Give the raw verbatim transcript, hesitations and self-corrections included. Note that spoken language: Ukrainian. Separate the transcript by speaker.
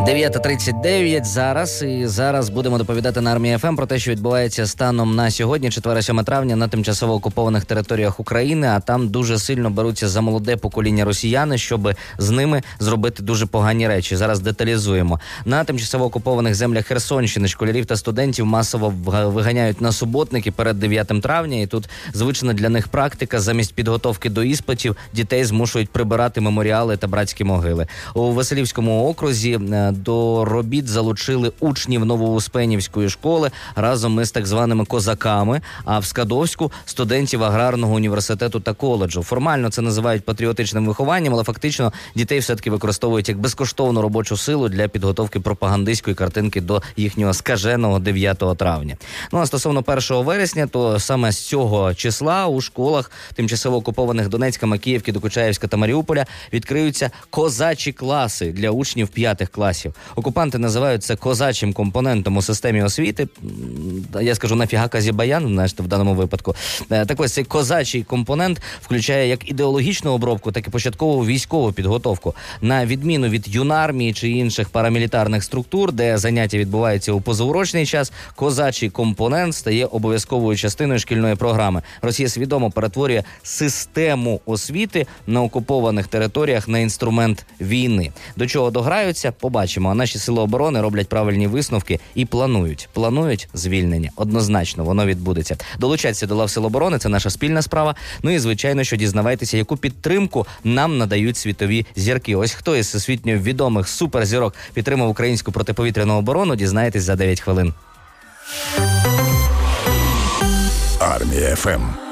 Speaker 1: дев'ята тридцять дев'ять зараз, і зараз будемо доповідати на Армії еф ем про те, що відбувається станом на сьогодні, четвертого-сьомого травня, на тимчасово окупованих територіях України, а там дуже сильно беруться за молоде покоління росіяни, щоб з ними зробити дуже погані речі. Зараз деталізуємо. На тимчасово окупованих землях Херсонщини школярів та студентів масово виганяють на суботники перед дев'ятим травня, і тут звична для них практика: замість підготовки до іспитів дітей змушують прибирати меморіали та братські могили. У Василівському окрузі до робіт залучили учнів Новоуспенівської школи разом із так званими козаками, а в Скадовську – студентів аграрного університету та коледжу. Формально це називають патріотичним вихованням, але фактично дітей все-таки використовують як безкоштовну робочу силу для підготовки пропагандистської картинки до їхнього скаженого дев'ятого травня. Ну а стосовно першого вересня, то саме з цього числа у школах тимчасово окупованих Донецька, Макіївки, Докучаєвська та Маріуполя відкриються козачі класи для учнів п'ятих класів. Окупанти називають це козачим компонентом у системі освіти. Я скажу, нафіга Казібаян, знаєте, в даному випадку. Так ось, цей козачий компонент включає як ідеологічну обробку, так і початкову військову підготовку. На відміну від юнармії чи інших парамілітарних структур, де заняття відбуваються у позаурочний час, козачий компонент стає обов'язковою частиною шкільної програми. Росія свідомо перетворює систему освіти на окупованих територіях на інструмент війни. До чого дограються, побачимо. А наші сили оборони роблять правильні висновки і планують. Планують звільнення. Однозначно, воно відбудеться. Долучайтеся до лав Сил оборони, це наша спільна справа. Ну і, звичайно, що дізнавайтеся, яку підтримку нам надають світові зірки. Ось хто із всесвітньо відомих суперзірок підтримав українську протиповітряну оборону, дізнаєтесь за дев'ять хвилин.
Speaker 2: Армія еф ем.